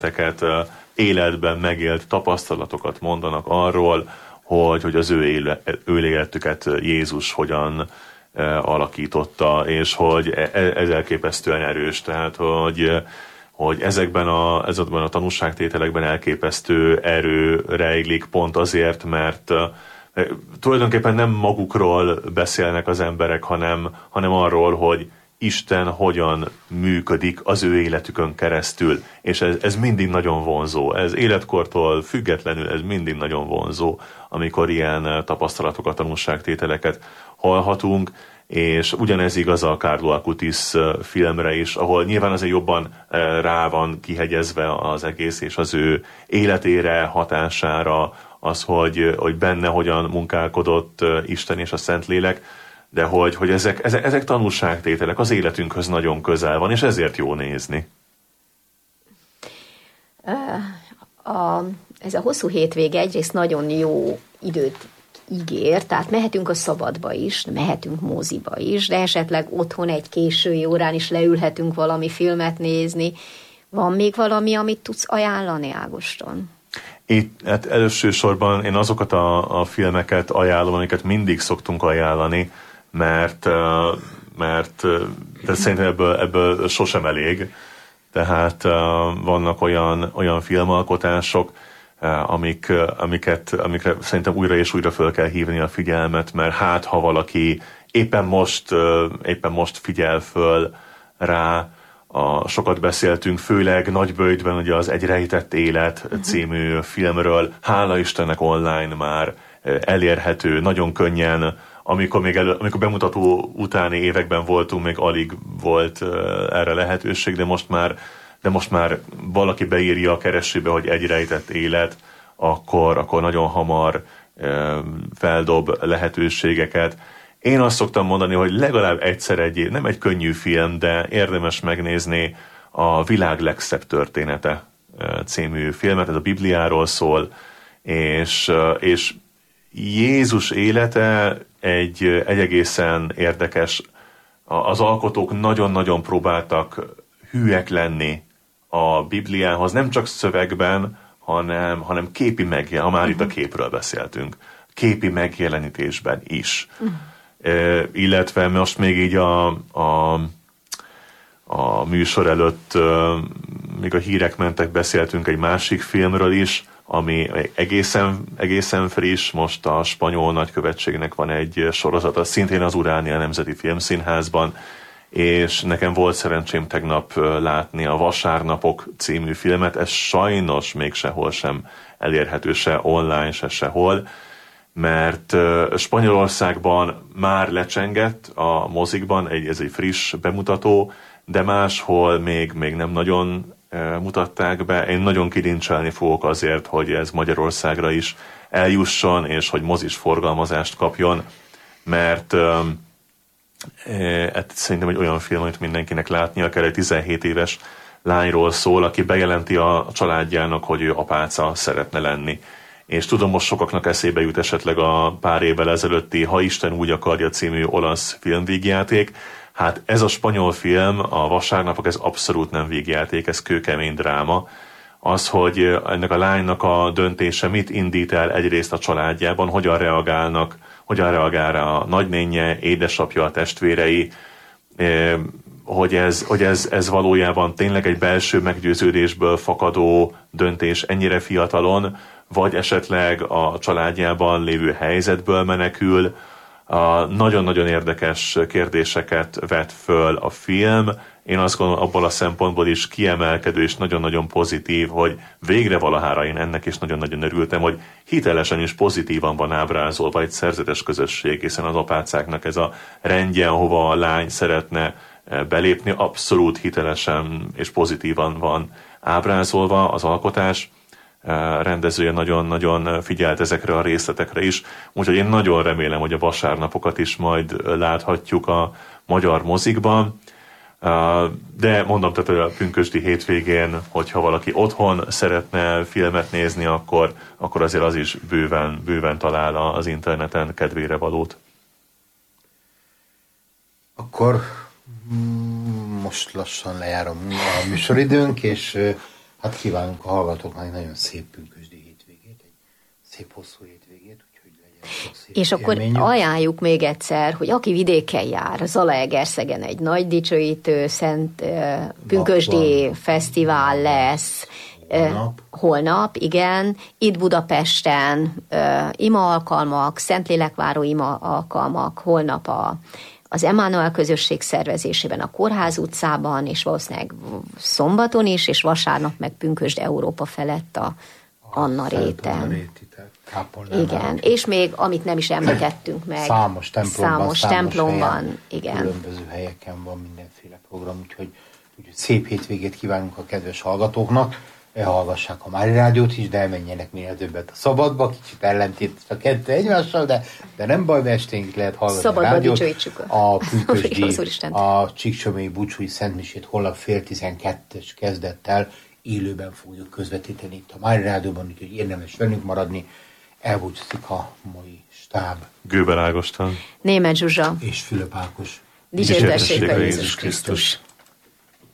életben megélt tapasztalatokat mondanak arról, hogy az ő életüket Jézus hogyan alakította, és hogy ez elképesztően erős. Tehát, hogy ezekben a tanúságtételekben elképesztő erő rejlik pont azért, mert tulajdonképpen nem magukról beszélnek az emberek, hanem arról, hogy Isten hogyan működik az ő életükön keresztül, és ez mindig nagyon vonzó. Ez életkortól függetlenül ez mindig nagyon vonzó, amikor ilyen tapasztalatokat, tanúságtételeket hallhatunk, és ugyanez igaz a Carlo Acutis filmre is, ahol nyilván azért jobban rá van kihegyezve az egész, és az ő életére, hatására, az, hogy benne hogyan munkálkodott Isten és a Szentlélek, de hogy ezek tanúságtételek, az életünkhöz nagyon közel van, és ezért jó nézni. Ez a hosszú hétvége egyrészt nagyon jó időt ígér, tehát mehetünk a szabadba is, mehetünk moziba is, de esetleg otthon egy késői órán is leülhetünk valami filmet nézni. Van még valami, amit tudsz ajánlani, Ágoston? Hát elsősorban én azokat a filmeket ajánlom, amiket mindig szoktunk ajánlani, mert de szerintem ebből sosem elég. Tehát vannak olyan filmalkotások, amikre szerintem újra és újra föl kell hívni a figyelmet, mert ha valaki éppen most figyel föl rá, sokat beszéltünk, főleg Nagyböjtben ugye az Egy rejtett élet című filmről, hála Istennek online már elérhető, nagyon könnyen, amikor bemutató utáni években voltunk, még alig volt erre lehetőség, de most már valaki beírja a keresőbe, hogy Egy rejtett élet, akkor nagyon hamar feldob lehetőségeket. Én azt szoktam mondani, hogy legalább egyszer nem egy könnyű film, de érdemes megnézni a Világ legszebb története című filmet, ez a Bibliáról szól, és Jézus élete egy egészen érdekes, az alkotók nagyon-nagyon próbáltak hűek lenni a Bibliához, nem csak szövegben, hanem képi megjelenítésben, ha már itt a képről beszéltünk, képi megjelenítésben is. Illetve most még így a műsor előtt, még a hírek mentek, beszéltünk egy másik filmről is, ami egészen friss, most a spanyol nagykövetségnek van egy sorozata, szintén az Uránia Nemzeti Filmszínházban, és nekem volt szerencsém tegnap látni a Vasárnapok című filmet, ez sajnos még sehol sem elérhető, se online, se sehol, mert Spanyolországban már lecsengett a mozikban, ez egy friss bemutató, de máshol még nem nagyon mutatták be. Én nagyon kilincselni fogok azért, hogy ez Magyarországra is eljusson, és hogy mozis forgalmazást kapjon, mert szerintem egy olyan film, amit mindenkinek látnia kell, egy 17 éves lányról szól, aki bejelenti a családjának, hogy ő apáca szeretne lenni. És tudom, most sokaknak eszébe jut esetleg a pár évvel ezelőtti Ha Isten úgy akarja című olasz filmvígjáték. Hát ez a spanyol film, a Vasárnapok, ez abszolút nem vígjáték, ez kőkemény dráma. Az, hogy ennek a lánynak a döntése mit indít el egyrészt a családjában, hogyan reagál rá a nagynénje, édesapja, a testvérei, hogy ez valójában tényleg egy belső meggyőződésből fakadó döntés ennyire fiatalon, vagy esetleg a családjában lévő helyzetből menekül. Nagyon-nagyon érdekes kérdéseket vet föl a film. Én azt gondolom, abból a szempontból is kiemelkedő és nagyon-nagyon pozitív, hogy végre valahára én ennek is nagyon-nagyon örültem, hogy hitelesen és pozitívan van ábrázolva egy szerzetes közösség, hiszen az apácáknak ez a rendje, ahova a lány szeretne belépni, abszolút hitelesen és pozitívan van ábrázolva az alkotás. Rendezője nagyon-nagyon figyelt ezekre a részletekre is, úgyhogy én nagyon remélem, hogy a Vasárnapokat is majd láthatjuk a magyar mozikban, de mondom, tehát a pünkösdi hétvégén, hogyha valaki otthon szeretne filmet nézni, akkor azért az is bőven talál az interneten kedvére valót. Akkor most lassan lejárom a műsoridőnk, és Hát kívánunk a hallgatóknak nagyon szép pünkösdi hétvégét, egy szép hosszú hétvégét, úgyhogy legyen sok szép és akkor élményünk. ajánljuk még egyszer, hogy aki vidéken jár, Zalaegerszegen egy nagy dicsőítő szent pünkösdi fesztivál lesz, holnap, igen. Itt Budapesten ima alkalmak, Szentlélekváró ima alkalmak, holnap az Emmanuel közösség szervezésében a Kórház utcában, és valószínűleg szombaton is, és vasárnap meg Pünkösd Európa felett a Anna réten. Igen, és még, amit nem is említettünk meg, számos templomban, igen. Különböző helyeken van mindenféle program, úgyhogy szép hétvégét kívánunk a kedves hallgatóknak. Hallgassák a Mári Rádiót is, de elmenjenek minél többet a szabadba, kicsit ellentét a kettő egymással, de nem baj, mert esténk lehet hallgatni szabadba a rádiót. A pünkösdi, a Csíksomélyi búcsúi szentmisét holnap 11:30 kezdettel élőben fogjuk közvetíteni itt a Mári Rádióban, úgyhogy érdemes velünk maradni. Elbúcsúzik a mai stáb. Gőber Ágoston, Németh Zsuzsa és Fülöp Ákos. Dicsértessék a Jézus Krisztus.